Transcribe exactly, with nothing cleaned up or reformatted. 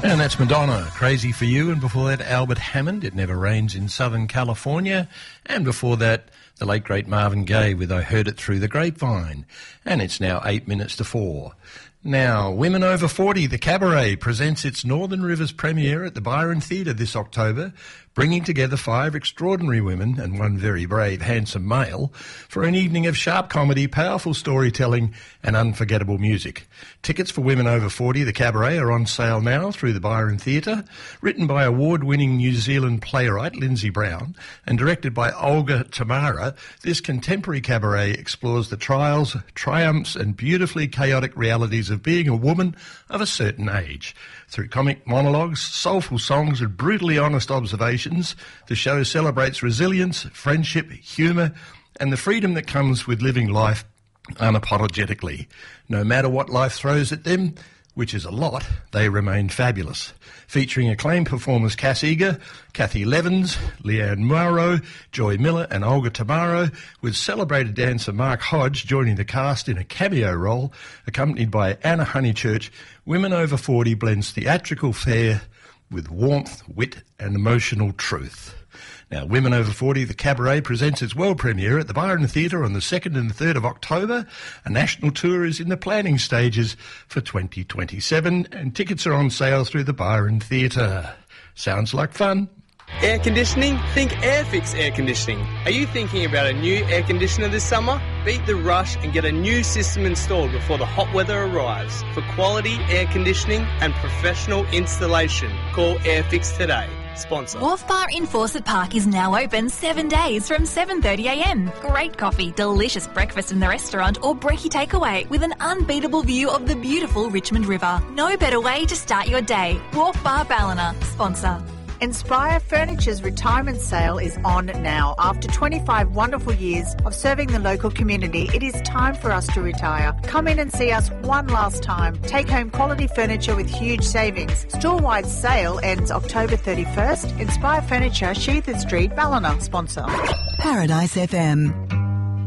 And that's Madonna, Crazy for You. And before that, Albert Hammond, It Never Rains in Southern California. And before that, the late, great Marvin Gaye with I Heard It Through the Grapevine. And it's now eight minutes to four. Now, Women Over forty, the Cabaret, presents its Northern Rivers premiere at the Byron Theatre this October, bringing together five extraordinary women and one very brave, handsome male for an evening of sharp comedy, powerful storytelling and unforgettable music. Tickets for Women Over forty, the Cabaret, are on sale now through the Byron Theatre. Written by award-winning New Zealand playwright Lindsay Brown and directed by Olga Tamara, this contemporary cabaret explores the trials, triumphs and beautifully chaotic realities of being a woman of a certain age. Through comic monologues, soulful songs and brutally honest observations, the show celebrates resilience, friendship, humour and the freedom that comes with living life unapologetically. No matter what life throws at them, which is a lot, they remain fabulous. Featuring acclaimed performers Cass Eager, Kathy Levins, Leanne Morrow, Joy Miller and Olga Tamaro, with celebrated dancer Mark Hodge joining the cast in a cameo role, accompanied by Anna Honeychurch. Women Over forty blends theatrical fare with warmth, wit and emotional truth. Now, Women Over forty, the Cabaret, presents its world premiere at the Byron Theatre on the second and third of October. A national tour is in the planning stages for twenty twenty-seven, and tickets are on sale through the Byron Theatre. Sounds like fun. Air conditioning? Think Airfix Air Conditioning. Are you thinking about a new air conditioner this summer? Beat the rush and get a new system installed before the hot weather arrives. For quality air conditioning and professional installation, call Airfix today. Sponsor. Wharf Bar in Fawcett Park is now open seven days from seven thirty a m. Great coffee, delicious breakfast in the restaurant or brekkie takeaway with an unbeatable view of the beautiful Richmond River. No better way to start your day. Wharf Bar Ballina. Sponsor. Inspire Furniture's retirement sale is on now. After twenty-five wonderful years of serving the local community, it is time for us to retire. Come in and see us one last time. Take home quality furniture with huge savings. Store-wide sale ends October thirty-first. Inspire Furniture, Sheether Street, Ballina. Sponsor. Paradise F M.